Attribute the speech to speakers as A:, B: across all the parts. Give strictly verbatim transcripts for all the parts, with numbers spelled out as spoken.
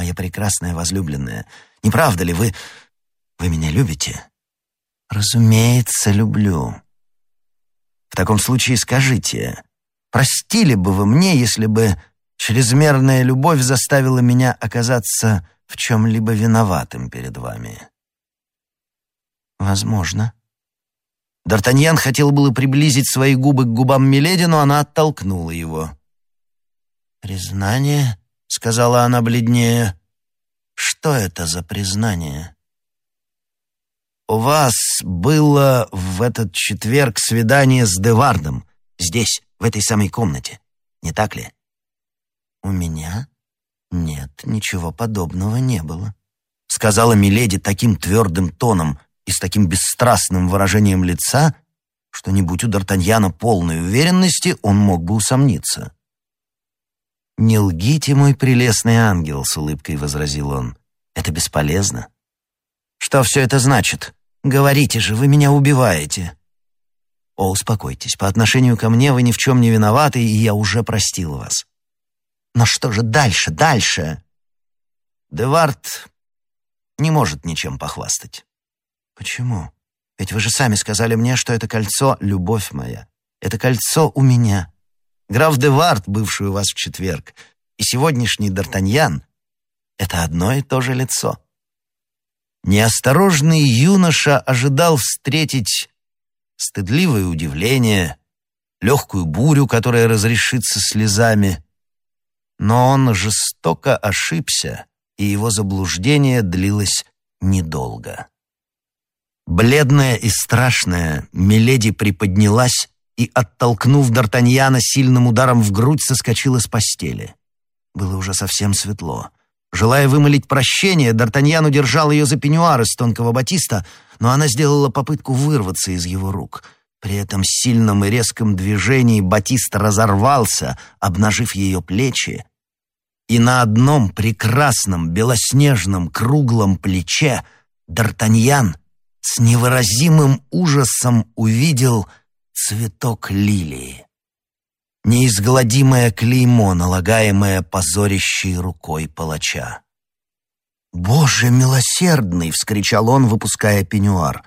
A: моя прекрасная возлюбленная, не правда ли вы... вы меня любите?» «Разумеется, люблю». «В таком случае скажите, простили бы вы мне, если бы чрезмерная любовь заставила меня оказаться в чем-либо виноватым перед вами?» «Возможно». Д'Артаньян хотел было приблизить свои губы к губам миледи, но она оттолкнула его. «Признание?» — сказала она бледнее. «Что это за признание?» «У вас было в этот четверг свидание с Девардом, здесь, в этой самой комнате, не так ли?» «У меня? Нет, ничего подобного не было», — сказала миледи таким твердым тоном и с таким бесстрастным выражением лица, что, не будь у Д'Артаньяна полной уверенности, он мог бы усомниться. «Не лгите, мой прелестный ангел», — с улыбкой возразил он. «Это бесполезно». «Что все это значит? Говорите же, вы меня убиваете». «О, успокойтесь, по отношению ко мне вы ни в чем не виноваты, и я уже простил вас». «Но что же дальше, дальше?» «Девард не может ничем похвастать». «Почему? Ведь вы же сами сказали мне, что это кольцо — любовь моя. Это кольцо у меня. Граф Девард, бывший у вас в четверг, и сегодняшний Д'Артаньян — это одно и то же лицо». Неосторожный юноша ожидал встретить стыдливое удивление, легкую бурю, которая разрешится слезами. Но он жестоко ошибся, и его заблуждение длилось недолго. Бледная и страшная, миледи приподнялась и, оттолкнув Д'Артаньяна сильным ударом в грудь, соскочила с постели. Было уже совсем светло. Желая вымолить прощение, Д'Артаньян удержал ее за пеньюар из тонкого батиста, но она сделала попытку вырваться из его рук. При этом сильном и резком движении батист разорвался, обнажив ее плечи, и на одном прекрасном белоснежном круглом плече Д'Артаньян с невыразимым ужасом увидел цветок лилии. Неизгладимое клеймо, налагаемое позорящей рукой палача. «Боже милосердный!» — вскричал он, выпуская пеньюар.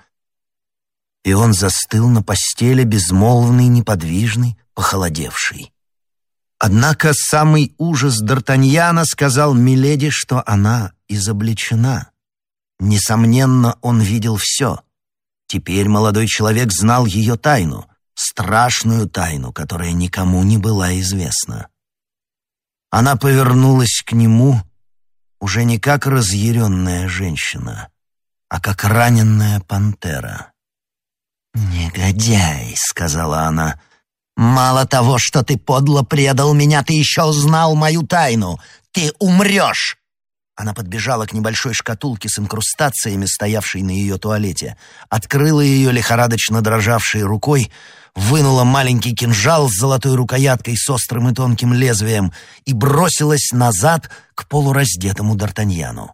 A: И он застыл на постели, безмолвный, неподвижный, похолодевший. Однако самый ужас Д'Артаньяна сказал миледи, что она изобличена. Несомненно, он видел все. Теперь молодой человек знал ее тайну, страшную тайну, которая никому не была известна. Она повернулась к нему уже не как разъяренная женщина, а как раненная пантера. «Негодяй», — сказала она, — «мало того, что ты подло предал меня, ты еще узнал мою тайну. Ты умрешь!» Она подбежала к небольшой шкатулке с инкрустациями, стоявшей на ее туалете, открыла ее лихорадочно дрожавшей рукой, вынула маленький кинжал с золотой рукояткой с острым и тонким лезвием и бросилась назад к полураздетому Д'Артаньяну.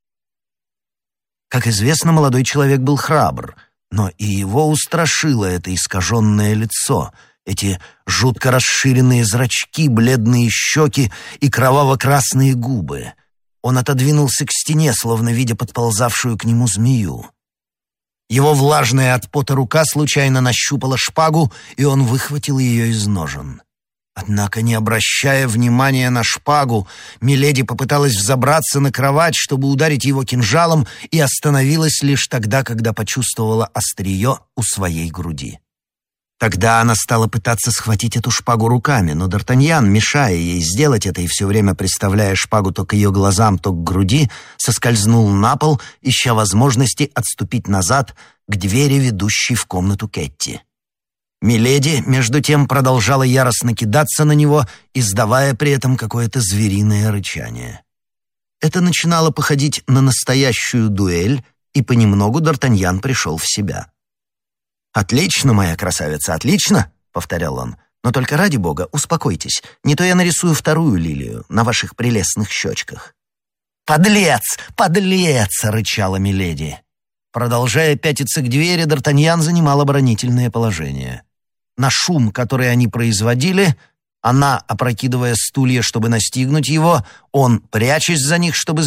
A: Как известно, молодой человек был храбр, но и его устрашило это искаженное лицо, эти жутко расширенные зрачки, бледные щеки и кроваво-красные губы. Он отодвинулся к стене, словно видя подползавшую к нему змею. Его влажная от пота рука случайно нащупала шпагу, и он выхватил ее из ножен. Однако, не обращая внимания на шпагу, миледи попыталась взобраться на кровать, чтобы ударить его кинжалом, и остановилась лишь тогда, когда почувствовала острие у своей груди. Тогда она стала пытаться схватить эту шпагу руками, но Д'Артаньян, мешая ей сделать это и все время приставляя шпагу то к ее глазам, то к груди, соскользнул на пол, ища возможности отступить назад к двери, ведущей в комнату Кетти. Миледи, между тем, продолжала яростно кидаться на него, издавая при этом какое-то звериное рычание. Это начинало походить на настоящую дуэль, и понемногу Д'Артаньян пришел в себя. «Отлично, моя красавица, отлично!» — повторял он. «Но только ради бога, успокойтесь, не то я нарисую вторую лилию на ваших прелестных щечках». «Подлец! Подлец!» — рычала миледи. Продолжая пятиться к двери, Д'Артаньян занимал оборонительное положение. На шум, который они производили, она, опрокидывая стулья, чтобы настигнуть его, он, прячась за них, чтобы